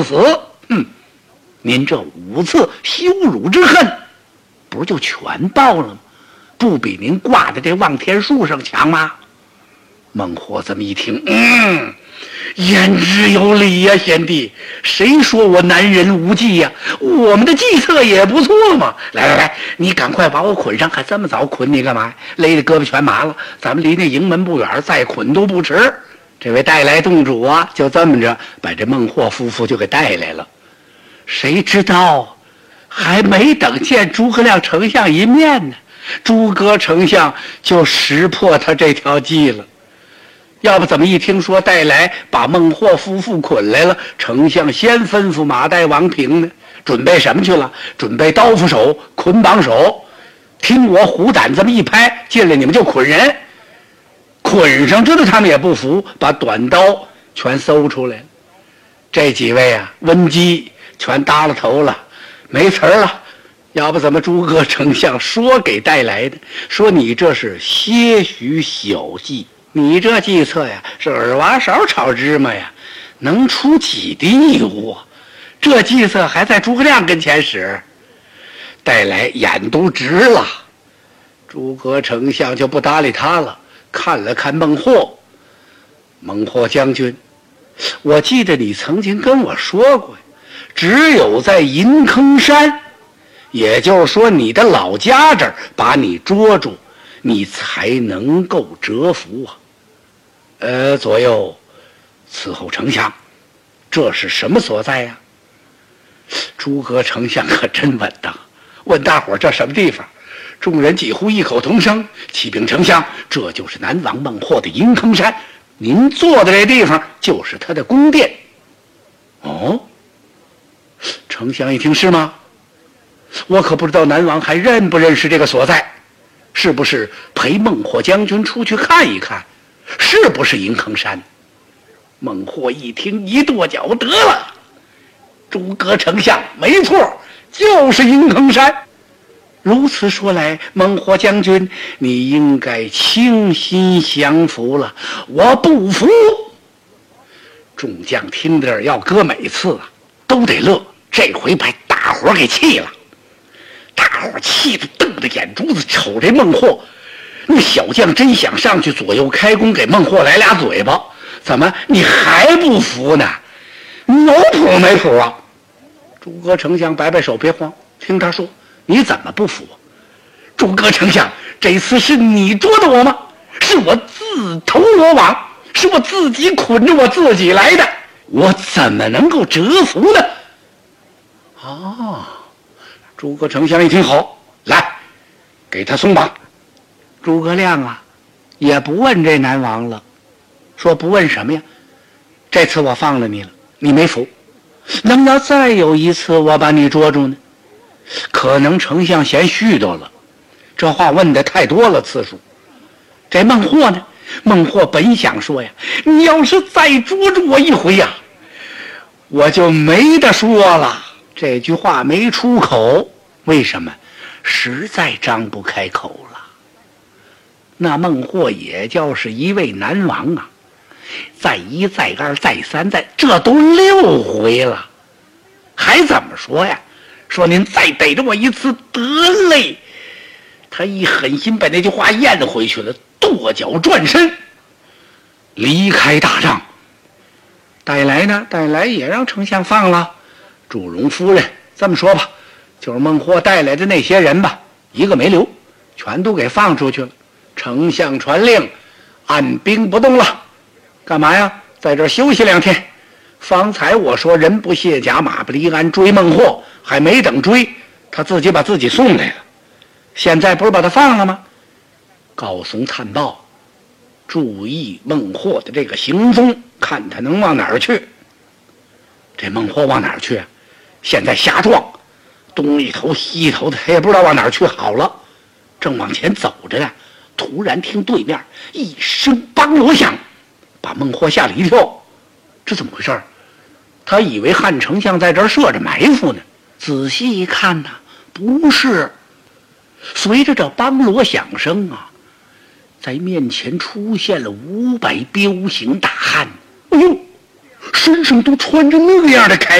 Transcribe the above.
赐死。您这5次羞辱之恨，不就全报了吗？不比您挂在这望天树上强吗？孟获这么一听，言之有理呀，贤弟，谁说我男人无忌呀？我们的计策也不错嘛。来，你赶快把我捆上，还这么早捆你干嘛呀？勒得胳膊全麻了，咱们离那营门不远，再捆都不迟。这位带来洞主啊，就这么着把这孟获夫妇就给带来了。谁知道还没等见诸葛亮丞相一面呢，诸葛丞相就识破他这条计了。要不怎么一听说带来把孟获夫妇捆来了，丞相先吩咐马岱、王平呢，准备什么去了？准备刀斧手、捆绑手。听我虎胆这么一拍，进来你们就捆人，捆上知道他们也不服，把短刀全搜出来了。这几位啊，温基全耷了头了，没词儿了。要不怎么诸葛丞相说给带来的，说你这是些许小计，你这计策呀是耳挖勺炒芝麻呀，能出几滴油啊？这计策还在诸葛亮跟前使，带来眼都直了。诸葛丞相就不搭理他了，看了看孟获。孟获将军，我记得你曾经跟我说过，只有在银坑山，也就是说你的老家这儿把你捉住，你才能够折服啊。左右伺候丞相，这是什么所在呀？诸葛丞相可真稳当，问大伙这什么地方？众人几乎异口同声：启禀丞相，这就是南王孟获的银坑山，您坐的这地方就是他的宫殿。哦，丞相一听，是吗？我可不知道南王还认不认识这个所在，是不是陪孟获将军出去看一看，是不是银坑山？孟获一听，一跺脚，得了，诸葛丞相没错，就是银坑山。如此说来，孟获将军，你应该倾心降服了。我不服。众将听着，要搁每次啊都得乐，这回把大伙给气了。大伙气得瞪着眼珠子瞅这孟获。那小将真想上去左右开弓，给孟获来俩嘴巴。怎么你还不服呢？你有谱没谱啊？诸葛丞相摆摆手，别慌，听他说。你怎么不服？诸葛丞相，这次是你捉的我吗？是我自投罗网，是我自己捆着我自己来的，我怎么能够折服呢？诸葛丞相一听，好，来，给他松绑。诸葛亮啊，也不问这南王了，说不问什么呀？这次我放了你了，你没服，能要再有一次我把你捉住呢？可能丞相嫌絮叨了，这话问的太多了次数。这孟获呢？孟获本想说呀，你要是再捉住我一回呀，我就没得说了。这句话没出口，为什么？实在张不开口了。那孟获也就是一位南王啊，再一再二再三再，这都6回了，还怎么说呀？说您再逮着我一次得嘞。他一狠心把那句话咽回去了，跺脚转身离开大帐。带来呢？带来也让丞相放了。祝融夫人这么说吧，就是孟获带来的那些人吧，一个没留，全都给放出去了。丞相传令，按兵不动了。干嘛呀？在这儿休息2天。方才我说人不卸甲，马不离鞍，追孟获，还没等追，他自己把自己送来了。现在不是把他放了吗？告怂探报，注意孟获的这个行踪，看他能往哪儿去。这孟获往哪儿去啊？现在瞎撞，东一头西一头的，他也不知道往哪儿去好了。正往前走着呢，突然听对面一声梆锣响，把孟获吓了一跳。这怎么回事？他以为汉丞相在这儿设着埋伏呢，仔细一看呢，不是。随着这梆锣响声啊，在面前出现了500彪形大汉。哎呦，身上都穿着那样的铠